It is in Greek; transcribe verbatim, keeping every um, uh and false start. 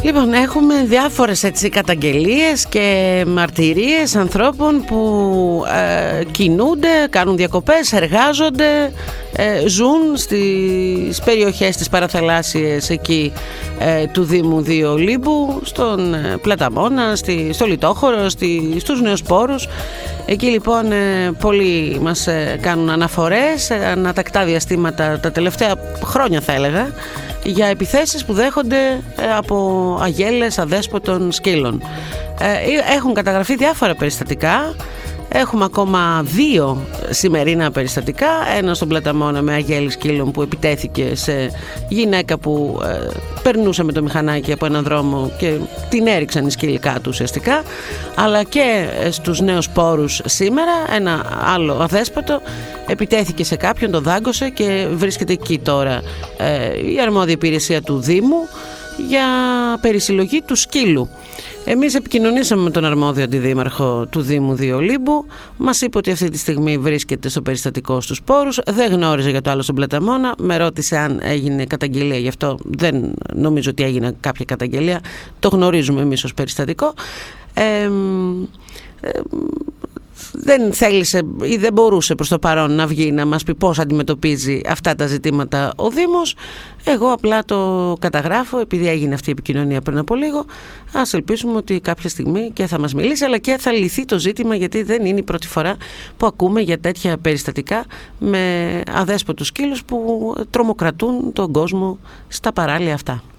Λοιπόν, έχουμε διάφορες έτσι καταγγελίες και μαρτυρίες ανθρώπων που ε, κινούνται, κάνουν διακοπές, εργάζονται, ε, ζουν στις περιοχές της παραθαλάσσιες εκεί ε, του Δήμου δύο Λίμπου, στον ε, Πλαταμόνα, στη, στο Λιτόχωρο, στη, στους Νεοσπόρους. Εκεί λοιπόν ε, πολλοί μας ε, κάνουν αναφορές, ε, ανατακτά διαστήματα τα τελευταία χρόνια θα έλεγα, για επιθέσεις που δέχονται από αγέλες αδέσποτων σκύλων. Έχουν καταγραφεί διάφορα περιστατικά. Έχουμε ακόμα δύο σημερινά περιστατικά. Ένα στον Πλαταμόνα με αγέλη σκύλων που επιτέθηκε σε γυναίκα που ε, περνούσε με το μηχανάκι από έναν δρόμο και την έριξαν οι σκύλοι κάτω ουσιαστικά. Αλλά και στους Νεοσπόρους σήμερα ένα άλλο αδέσποτο επιτέθηκε σε κάποιον, το δάγκωσε και βρίσκεται εκεί τώρα ε, η αρμόδια υπηρεσία του Δήμου για περισυλλογή του σκύλου. Εμείς επικοινωνήσαμε με τον αρμόδιο αντιδήμαρχο του Δήμου δύο Λίμπου. Μας είπε ότι αυτή τη στιγμή βρίσκεται στο περιστατικό στους Σπόρους. Δεν γνώριζε για το άλλο στον Πλαταμόνα. Με ρώτησε αν έγινε καταγγελία. Γι' αυτό δεν νομίζω ότι έγινε κάποια καταγγελία. Το γνωρίζουμε εμείς ως περιστατικό. Ε, ε, δεν θέλησε ή δεν μπορούσε προς το παρόν να βγει να μας πει πώς αντιμετωπίζει αυτά τα ζητήματα ο Δήμος. Εγώ απλά το καταγράφω επειδή έγινε αυτή η επικοινωνία πριν από λίγο. Ας ελπίσουμε ότι κάποια στιγμή και θα μας μιλήσει αλλά και θα λυθεί το ζήτημα, γιατί δεν είναι η πρώτη φορά που ακούμε για τέτοια περιστατικά με αδέσποτους σκύλους που τρομοκρατούν τον κόσμο στα παράλια αυτά.